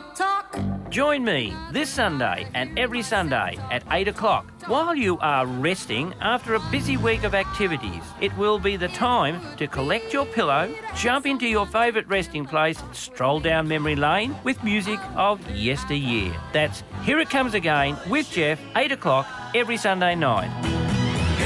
talk. Join me this Sunday and every Sunday at 8 o'clock. While you are resting after a busy week of activities, it will be the time to collect your pillow, jump into your favourite resting place, stroll down memory lane with music of yesteryear. That's Here It Comes Again with Jeff, 8 o'clock every Sunday night.